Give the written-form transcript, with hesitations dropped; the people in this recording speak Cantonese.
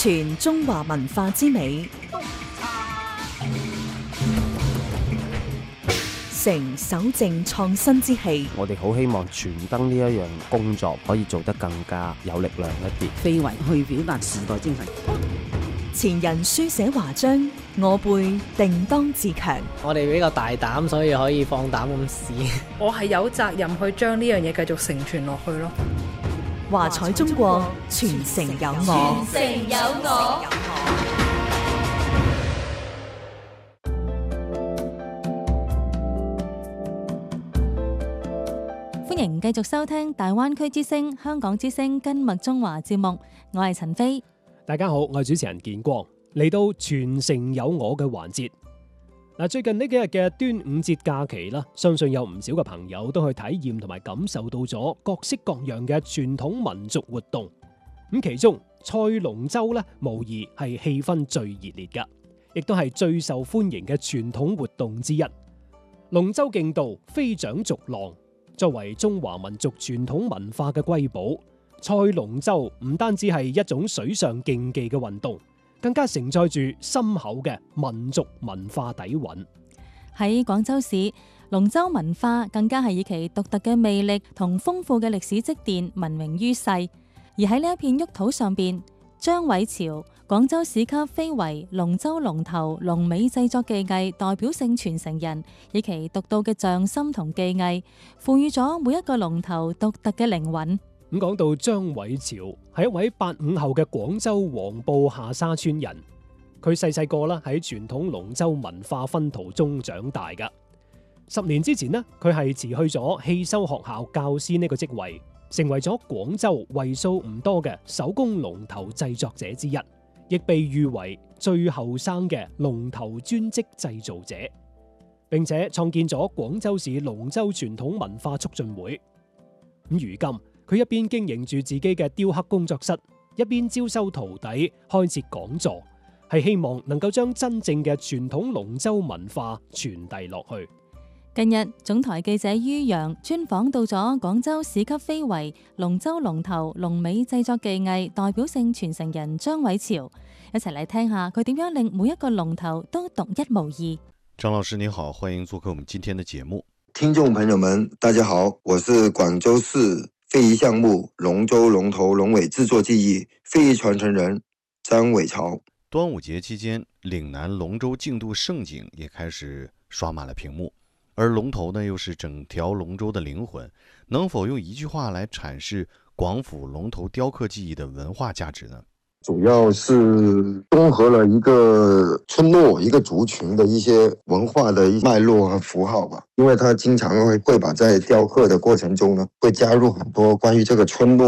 傳中華文化之美，成守正創新之氣。 我哋好希望傳燈呢一樣工作可以做得更加有力量一啲， 非遺去表達時代精神。 前人書寫華章，我輩定當自強。 我哋比較大膽，所以可以放膽咁試。 我係有責任去將呢樣嘢繼續承傳落去咯。 華彩中國，傳承有我。 傳承有我。 歡迎繼續收聽大灣區之聲、香港之聲跟麥中華節目，我係陳飛。 大家好，我係主持人建光，嚟到傳承有我嘅環節。最近呢幾日嘅端午節假期啦，相信有唔少嘅朋友都去體驗同埋感受到咗各式各樣嘅傳統民族活動。咁其中賽龍舟咧，無疑係氣氛最熱烈噶，亦都係最受歡迎嘅傳統活動之一。龍舟競渡，飛槳逐浪，作為中華民族傳統文化嘅瑰寶，賽龍舟唔單止係一種水上競技嘅運動，更加承載住深厚嘅民族文化底蘊。 喺廣州市，龍舟文化更加係以其獨特嘅魅力同豐富嘅歷史積澱聞名於世。而喺呢一片沃土上邊，張偉潮廣州市級非遺龍舟龍頭龍尾製作技藝代表性傳承人，以其獨到嘅匠心同技藝，賦予咗每一個龍頭獨特嘅靈魂。 咁講到張偉潮，係一位85後嘅廣州黃埔下沙村人。佢細細個啦喺傳統龍舟文化熏陶中長大噶。10年之前呢，佢係辭去咗汽修學校教師呢個職位，成為咗廣州為數唔多嘅手工龍頭製作者之一，亦被譽為最後生嘅龍頭專職製造者，並且創建咗廣州市龍舟傳統文化促進會。咁如今，佢一邊經營住自己嘅雕刻工作室，一邊招收徒弟，開設講座，係希望能夠將真正嘅傳統龍舟文化傳遞落去。 近日，總台記者于洋專訪到咗廣州市級非遺龍舟龍頭龍尾製作技藝代表性傳承人張偉潮，一齊嚟聽下佢點樣令每一個龍頭都獨一無二。 張老師你好，歡迎做客我們今天的節目。 聽眾朋友們大家好，我是廣州市非遺項目龍舟龍頭龍尾製作技藝非遺傳承人張偉潮。 端午節期間，嶺南龍舟競渡盛景也開始刷滿了屏幕，而龍頭呢又是整條龍舟的靈魂，能否用一句話來闡釋廣府龍頭雕刻技藝的文化價值呢？ 主要是綜合了一個村落一個族群的一些文化的脈絡和符號吧，因為它經常會把在雕刻的過程中呢，會加入很多關於這個村落